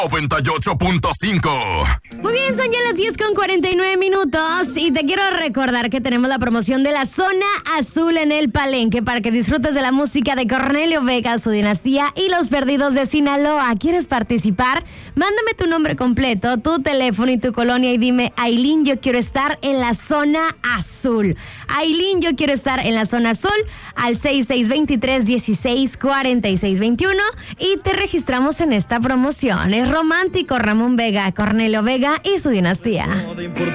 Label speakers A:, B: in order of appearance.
A: 98.5.
B: Muy bien, son ya las 10:49 y te quiero recordar que tenemos la promoción de la Zona Azul en el Palenque para que disfrutes de la música de Cornelio Vega, Su Dinastía y Los Perdidos de Sinaloa. ¿Quieres participar? Mándame tu nombre completo, tu teléfono y tu colonia y dime: Ailín, yo quiero estar en la Zona Azul. Ailín, yo quiero estar en la Zona Azul al 6623-164621 y te registramos en esta promoción. Es romántico Ramón Vega, Cornelio Vega y Su Dinastía.